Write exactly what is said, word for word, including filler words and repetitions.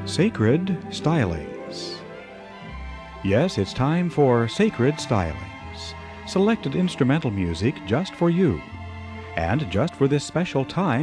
Sacred Stylings. Yes, it's time for Sacred Stylings, selected instrumental music just for you, and just for this special time